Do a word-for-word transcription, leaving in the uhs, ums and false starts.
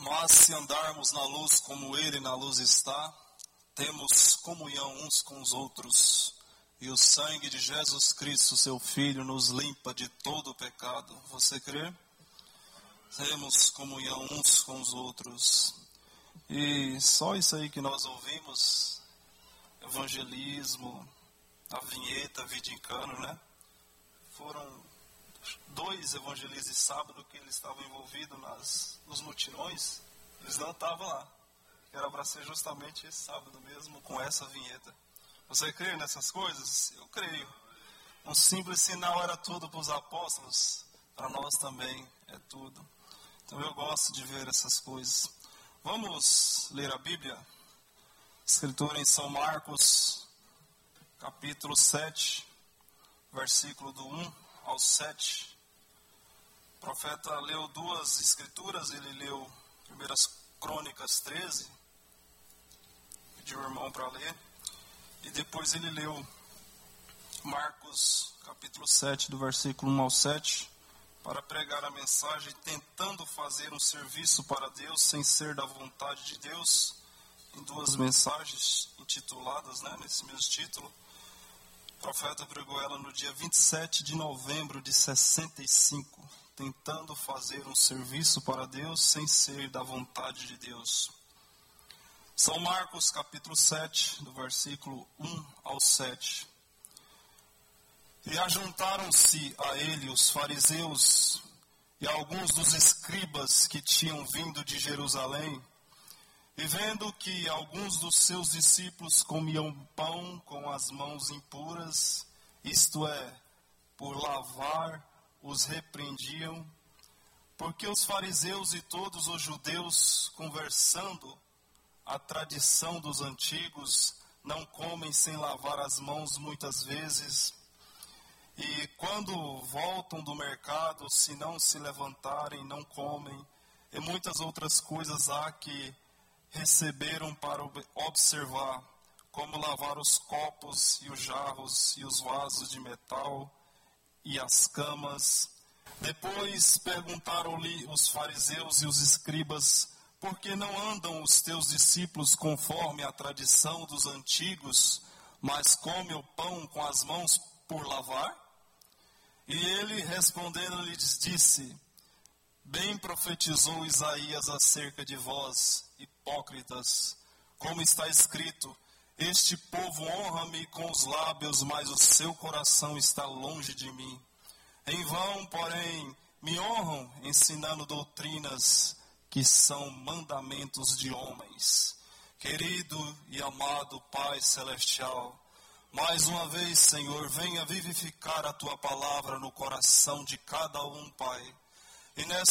Mas se andarmos na luz como Ele na luz está, temos comunhão uns com os outros, e o sangue de Jesus Cristo, seu Filho, nos limpa de todo o pecado. Você crê? Temos comunhão uns com os outros. E só isso aí que nós ouvimos, evangelismo, a vinheta, vídeo em cano, né? Foram dois evangelistas de sábado que eles estavam envolvidos nas, nos mutirões. Eles não estavam lá. Era para ser justamente esse sábado mesmo, com essa vinheta. Você crê nessas coisas? Eu creio. Um simples sinal era tudo para os apóstolos. Para nós também é tudo. Então eu gosto de ver essas coisas. Vamos ler a Bíblia? Escritura em São Marcos, capítulo sete, versículo do um ao sete. O profeta leu duas escrituras, ele leu primeiras Crônicas treze, pediu o irmão para ler, e depois ele leu Marcos capítulo sete, do versículo um ao sete, para pregar a mensagem, tentando fazer um serviço para Deus, sem ser da vontade de Deus, em duas mensagens intituladas, né, nesse mesmo título. O profeta pregou ela no dia vinte e sete de novembro de sessenta e cinco, tentando fazer um serviço para Deus sem ser da vontade de Deus. São Marcos capítulo sete, do versículo um ao sete. E ajuntaram-se a ele os fariseus e alguns dos escribas que tinham vindo de Jerusalém, e vendo que alguns dos seus discípulos comiam pão com as mãos impuras, isto é, por lavar, os repreendiam, porque os fariseus e todos os judeus, conversando a tradição dos antigos, não comem sem lavar as mãos muitas vezes, e quando voltam do mercado, se não se levantarem, não comem, e muitas outras coisas há que receberam para observar, como lavar os copos e os jarros e os vasos de metal e as camas. Depois perguntaram-lhe os fariseus e os escribas, por que não andam os teus discípulos conforme a tradição dos antigos, mas comem o pão com as mãos por lavar? E ele, respondendo, lhes disse, bem profetizou Isaías acerca de vós, hipócritas, como está escrito, este povo honra-me com os lábios, mas o seu coração está longe de mim. Em vão, porém, me honram, ensinando doutrinas que são mandamentos de homens. Querido e amado Pai Celestial, mais uma vez, Senhor, venha vivificar a Tua palavra no coração de cada um, Pai. E nessa